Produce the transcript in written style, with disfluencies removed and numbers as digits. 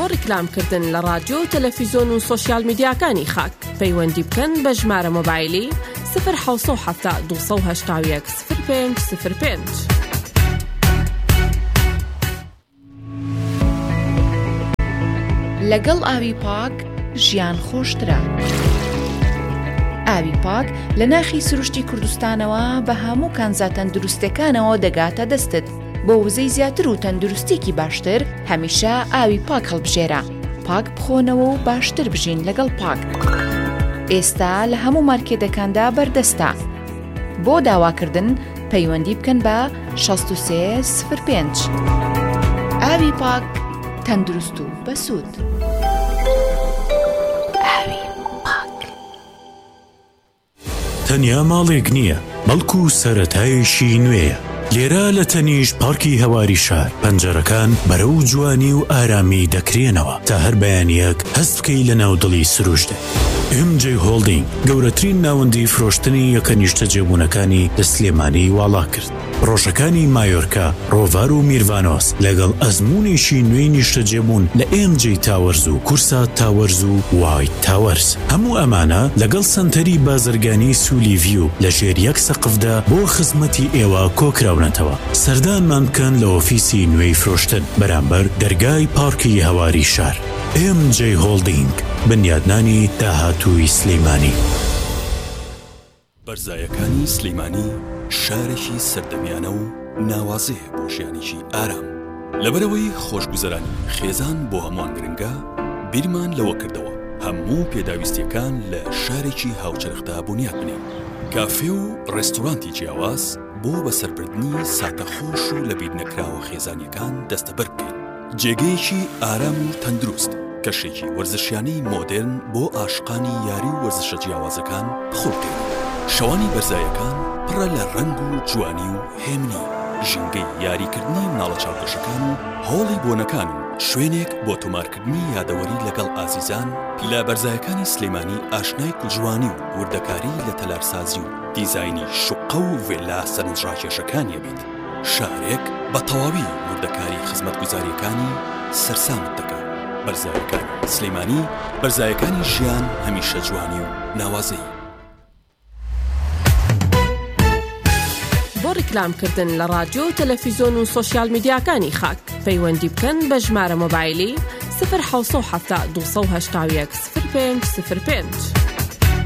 بۆ ڕیکلامکردن لە رادیۆ و تەلەڤیزۆن و سۆشیال میدیاکانی خاک پەیوەندی بکەن بە ژمارە مۆبایلی 070 281 0505. لەگەڵ ئاوی پاک ژیان خۆشترە. ئاوی پاک لە ناخی سروشتی کوردستانەوە بە هەموو کانزا تەندروستەکانەوە دەگاتە دەستت. بۆ وزەی زیاتر و تەندروستێکی باشتر هەمیشە ئاوی پاک هەڵبژێرە. پاک بخۆنەوە و باشتر بژین لەگەڵ پاک. ئێستا لە هەموو مارکێتەکاندا بەردەستە. بۆ داواکردن پەیوەندی بکەن بە 6305. ئاوی پاک تەندروست و بەسوود. ئاوی پاک تەنیا ماڵێک نییە، بەڵکو سەرەتایشی نوێیە. لێرە لە تەنیش پارکی هەواری شار پەنجەرەکان بەرەو جوانی و ئارامی دەکرێنەوە تا هەر بەیانیەک هەست بکەی لە ناودڵی سروشتە. MJ هۆڵدینگ گەورەترین ناوەندی فرۆشتنی یەکە نیشتە جێبوونەکانی لە سلێمانی واڵا کرد. ڕۆژەکانی مایۆرکا، ڕۆڤار و میروانۆس لەگەڵ ئەزمونێکی نوێی نیشتە جێبوون لە MJ تاوەرز و کورسا تاوەرز و وایت تاوەرز. هەموو ئەمانە لەگەڵ سنتەری بازرگانی سولی ڤیو لە ژێر یەک سەقفدا بۆ خزمەتی ئێوە کۆکراونەتەوە. سەردانمان بکەن لە ئۆفیسی نوێی فرۆشتن بەرامبەر دەرگای پارکی هەواری شار. MJ هۆڵدینگ، بنیادنانی داهاتووی سلەیمانی. بەرزایەکانی سلەیمانی شارێکی سەردەمیانە و ناوازەیە بۆ ژیانێکی ئارام. لەبەرەوەی خۆشگوزەرانی خێزان بۆ هەمووان گرنگە، بیرمان لەوە کردەوە هەموو پێداویستیەکان لە شارێکی هاوچەرخدا بنیاد بنێن. کافێ و ڕێستۆرانتی جیاواز بۆ بەسەربردنی ساتەخۆش و لە بیر نەکراوە خێزانیەکان دەستەبەر بکەین. جێگەیەکی ئارام و تەندروست، کەشێکی وەرزشیانەی مۆدرن بۆ عاشقانی یاری و وەرزشە جیاوازەکان بخۆڵکەین. شەوانی بەرزایەکان پڕە لە ڕەنگ و جوانی و هێمنی، ژینگەی یاریکردنی مناڵە چاوپۆشەکان و هۆڵی بۆنەکان و شوێنێک بۆ تۆمارکردنی یادەوەری لەگەڵ ئازیزان. لە بەرزایەکانی سلەیمانی ئاشنای جوانی و وردەکاری لە تەلارسازی و دیزاینی شوقە و ڤێلا سەرنجڕاکێشەکانیە بێت. شارێک بە تەواوی وردەکاری خزمەتگوزاریەکانی سەرسامت دەکات. بەرزایەکانی سلەیمانی، بەرزایەکانی ژیان هەمیشە جوانی و ناوازەی. بۆ ڕیکلامکردن لە رادیۆ و تەلەڤیزۆن و سۆشیال میدیاکانی خاک پەیوەندی بکەن بە ژمارە مۆبایلی 070 281 0505.